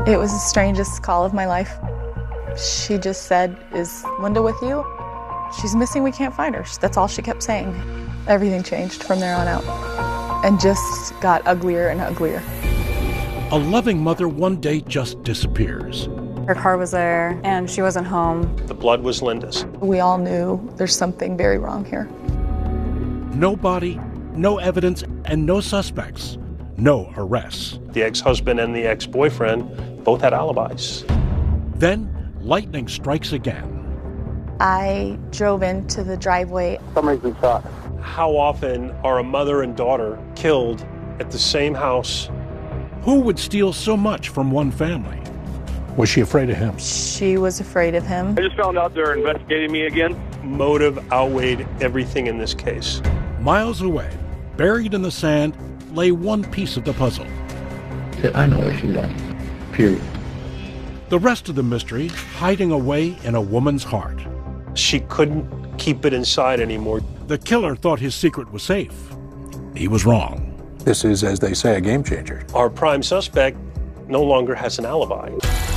It was the strangest call of my life. She just said, "Is Linda with you? She's missing, we can't find her." That's all she kept saying. Everything changed from there on out and just got uglier and uglier. A loving mother one day just disappears. Her car was there and she wasn't home. The blood was Linda's. We all knew there's something very wrong here. No body, no evidence, and no suspects. No arrests. The ex-husband and the ex-boyfriend both had alibis. Then lightning strikes again. I drove into the driveway. Somebody's been shot. How often are a mother and daughter killed at the same house? Who would steal so much from one family? Was she afraid of him? She was afraid of him. I just found out they're investigating me again. Motive outweighed everything in this case. Miles away, buried in the sand, lay one piece of the puzzle. I know where she went. Period. The rest of the mystery hiding away in a woman's heart. She couldn't keep it inside anymore. The killer thought his secret was safe. He was wrong. This is, as they say, a game changer. Our prime suspect no longer has an alibi.